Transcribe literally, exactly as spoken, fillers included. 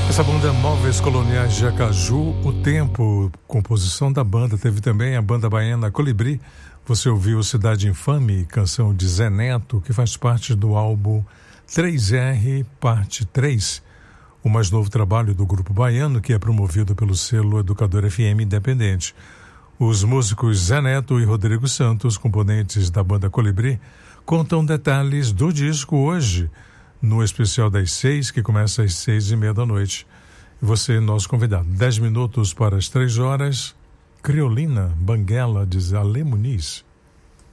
Essa banda Móveis Coloniais de Acaju, O Tempo, composição da banda. Teve também a banda baiana Colibri. Você ouviu Cidade Infame, canção de Zé Neto, que faz parte do álbum três R, parte três, o mais novo trabalho do grupo baiano, que é promovido pelo selo Educador F M Independente. Os músicos Zé Neto e Rodrigo Santos, componentes da banda Colibri, contam detalhes do disco hoje, no especial das seis, que começa às seis e meia da noite. E você, nosso convidado. Dez minutos para as três horas, Criolina, Banguela, diz Ale Muniz.